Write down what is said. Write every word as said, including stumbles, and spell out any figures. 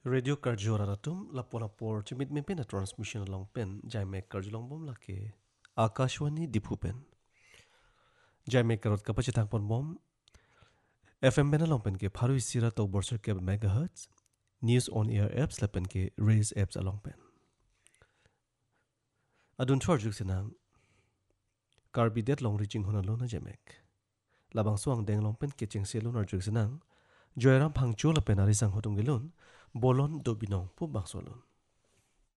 Radio Karjora Ratum, Laponapor, Chimit Mepin a transmission along pen, Jaimek Karjulong Bom Lake, Akashwani Dipupen. Jaimek Karot Kapachitang Pon Bom, F M Ben along pen ke Paru Sira to Borser Keb Megahertz, News on Air apps Lapen ke Raise apps along pen. Adun Charge Sinang Karbi Det Long Reaching Honalona Jamek. Labang Swang Deng Long Pen Kitching Selun or Juxinang, Joyram Pangchula Penarisang Hotung Gilun, Bolon Dobinong Pubang Solon.